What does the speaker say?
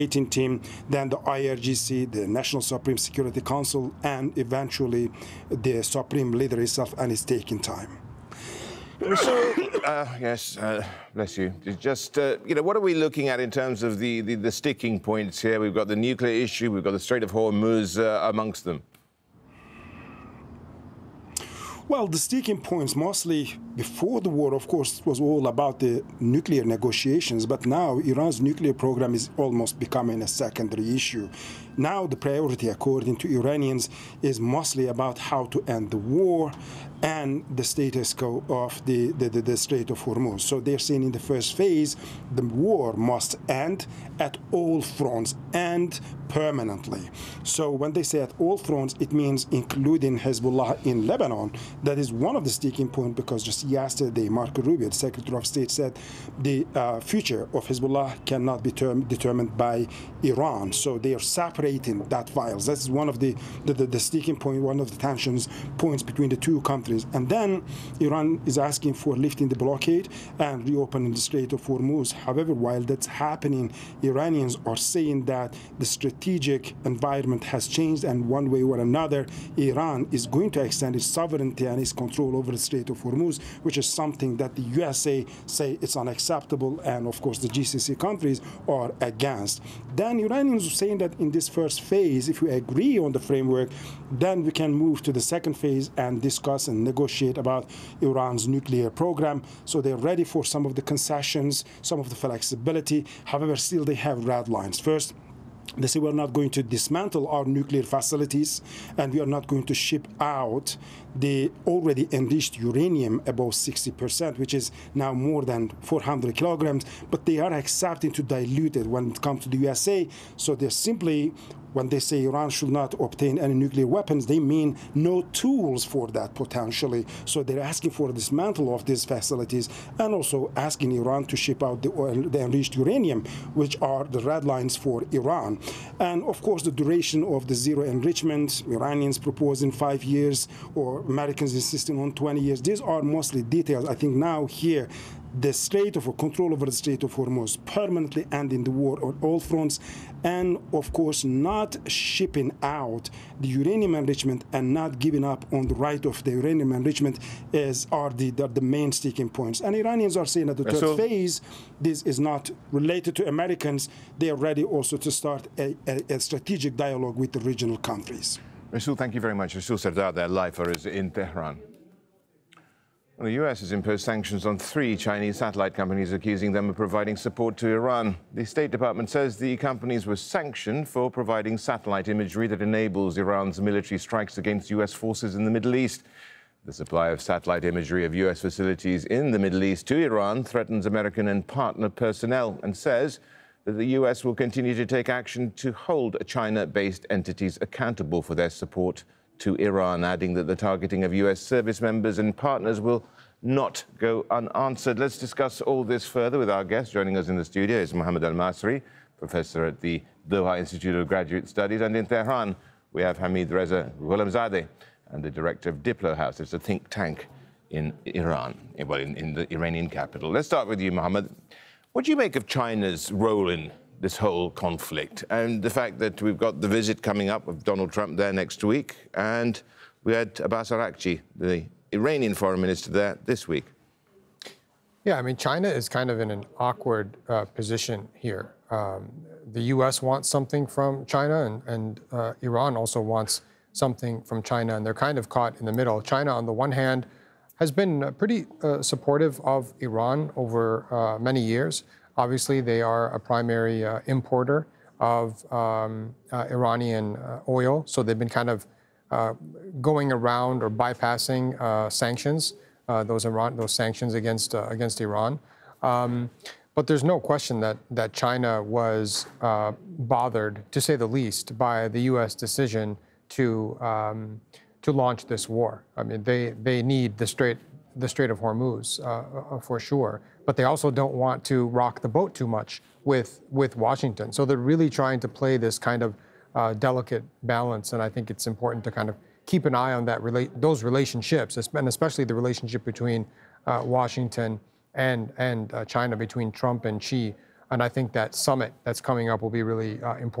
team, then the IRGC, the National Supreme Security Council, and eventually the Supreme Leader itself, and it's taking time. So, yes, bless you. Just, what are we looking at in terms of the sticking points here? We've got the nuclear issue, we've got the Strait of Hormuz amongst them. Well, the sticking points mostly before the war, of course, was all about the nuclear negotiations, but now Iran's nuclear program is almost becoming a secondary issue. Now the priority, according to Iranians, is mostly about how to end the war and the status quo of the Strait of Hormuz. So they're saying in the first phase, the war must end at all fronts and permanently. So when they say at all fronts, it means including Hezbollah in Lebanon. That is one of the sticking points, because just yesterday, Marco Rubio, the Secretary of State, said the future of Hezbollah cannot be determined by Iran. So they are separating that violence. That's one of the sticking point, one of the tensions points between the two countries. And then Iran is asking for lifting the blockade and reopening the Strait of Hormuz. However, while that's happening, Iranians are saying that the strategic environment has changed, and one way or another, Iran is going to extend its sovereignty and its control over the Strait of Hormuz, which is something that the USA say it's unacceptable, and of course the GCC countries are against. Then Iranians are saying that in this first phase, if we agree on the framework, then we can move to the second phase and discuss and negotiate about Iran's nuclear program. So they're ready for some of the concessions, some of the flexibility. However, still they have red lines. First, they say we're not going to dismantle our nuclear facilities, and we are not going to ship out the already enriched uranium above 60%, which is now more than 400 kilograms, but they are accepting to dilute it when it comes to the USA. So they're simply, when they say Iran should not obtain any nuclear weapons, they mean no tools for that potentially. So they're asking for a dismantle of these facilities, and also asking Iran to ship out the enriched uranium, which are the red lines for Iran. And of course, the duration of the zero enrichment, Iranians proposing 5 years, or Americans insisting on 20 years. These are mostly details. I think now here, the Strait of control over the Strait of Hormuz, permanently ending the war on all fronts, and of course not shipping out the uranium enrichment and not giving up on the right of the uranium enrichment are the main sticking points. And Iranians are saying that the third phase, this is not related to Americans. They are ready also to start a strategic dialogue with the regional countries. Rasool, thank you very much. Rasool Sardar, there live for us in Tehran. Well, the US has imposed sanctions on 3 Chinese satellite companies, accusing them of providing support to Iran. The State Department says the companies were sanctioned for providing satellite imagery that enables Iran's military strikes against US forces in the Middle East. The supply of satellite imagery of US facilities in the Middle East to Iran threatens American and partner personnel, and says that the US will continue to take action to hold China-based entities accountable for their support to Iran, adding that the targeting of US service members and partners will not go unanswered. Let's discuss all this further with our guest. Joining us in the studio is Mohammad Al-Masri, professor at the Doha Institute of Graduate Studies, and in Tehran we have Hamid Reza Gholamzadeh, and the director of Diplo House. It's a think tank in Iran, well, in the Iranian capital. Let's start with you, Mohammad. What do you make of China's role in this whole conflict, and the fact that we've got the visit coming up of Donald Trump there next week, and we had Abbas Araghchi, the Iranian foreign minister, there this week? Yeah, I mean, China is kind of in an awkward position here. The U.S. wants something from China, and Iran also wants something from China, and they're kind of caught in the middle. China, on the one hand, has been pretty supportive of Iran over many years. Obviously, they are a primary importer of Iranian oil, so they've been kind of going around or bypassing sanctions, those sanctions against Iran. But there's no question that China was bothered, to say the least, by the U.S. decision to launch this war. I mean, they need the Strait of Hormuz for sure, but they also don't want to rock the boat too much with Washington. So they're really trying to play this kind of delicate balance, and I think it's important to kind of keep an eye on those relationships, and especially the relationship between Washington and China, between Trump and Xi. And I think that summit that's coming up will be really important.